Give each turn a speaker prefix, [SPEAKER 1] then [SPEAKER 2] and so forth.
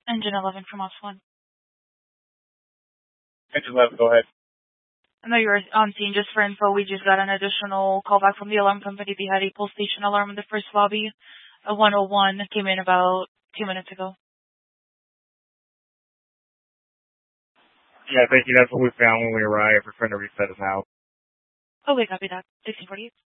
[SPEAKER 1] Engine 11 from Ops 1.
[SPEAKER 2] Engine 11, go ahead.
[SPEAKER 1] I know you were on scene. Just for info, we just got an additional callback from the alarm company. They had a pull station alarm in the first lobby. A 101 came in about 2 minutes ago.
[SPEAKER 2] Yeah, thank you. That's what we found when we arrived. We're trying to reset it now.
[SPEAKER 1] Okay, copy that. 1648.